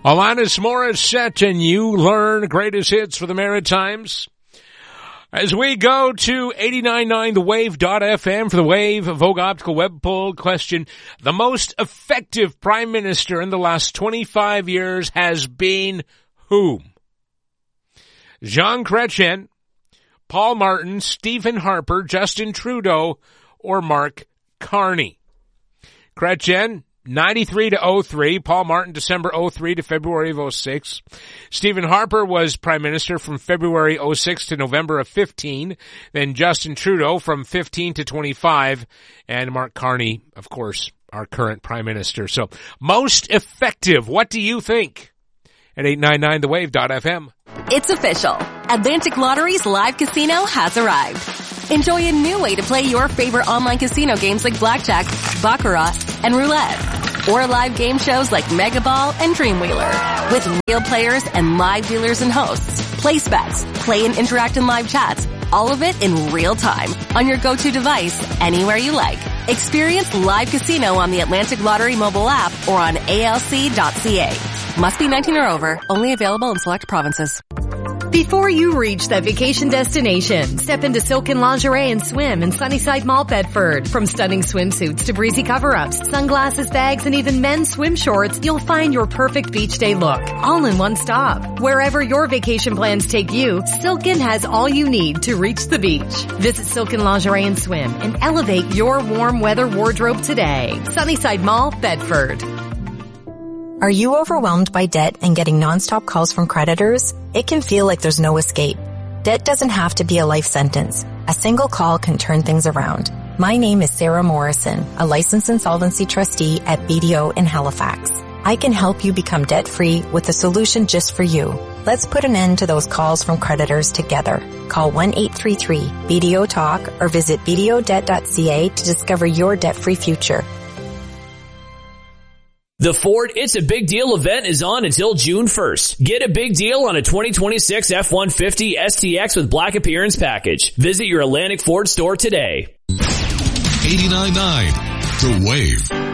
Alanis Morissette and You Learn, greatest hits for the Maritimes. As we go to 89.9thewave.fm for the Wave Vogue Optical Web Poll question, the most effective prime minister in the last 25 years has been whom? Jean Chrétien, Paul Martin, Stephen Harper, Justin Trudeau, or Mark Carney. Chrétien, 93 to 03. Paul Martin, December 03 to February of 06. Stephen Harper was Prime Minister from February 06 to November of 15. Then Justin Trudeau from 15 to 25. And Mark Carney, of course, our current Prime Minister. So, most effective, what do you think? At 899thewave.fm. It's official. Atlantic Lottery's live casino has arrived. Enjoy a new way to play your favorite online casino games like blackjack, baccarat, and roulette. Or live game shows like Mega Ball and Dreamwheeler. With real players and live dealers and hosts. Place bets, play and interact in live chats. All of it in real time on your go-to device anywhere you like. Experience live casino on the Atlantic Lottery mobile app or on alc.ca. Must be 19 or over. Only available in select provinces. Before you reach that vacation destination, step into Silken Lingerie and Swim in Sunnyside Mall, Bedford. From stunning swimsuits to breezy cover-ups, sunglasses, bags, and even men's swim shorts, you'll find your perfect beach day look, all in one stop. Wherever your vacation plans take you, Silken has all you need to reach the beach. Visit Silken Lingerie and Swim and elevate your warm weather wardrobe today. Sunnyside Mall, Bedford. Are you overwhelmed by debt and getting nonstop calls from creditors? It can feel like there's no escape. Debt doesn't have to be a life sentence. A single call can turn things around. My name is Sarah Morrison, a licensed insolvency trustee at BDO in Halifax. I can help you become debt-free with a solution just for you. Let's put an end to those calls from creditors together. Call 1-833-BDO-TALK or visit bdodebt.ca to discover your debt-free future. The Ford It's a Big Deal event is on until June 1st. Get a big deal on a 2026 F-150 STX with Black Appearance Package. Visit your Atlantic Ford store today. 89.9 The Wave.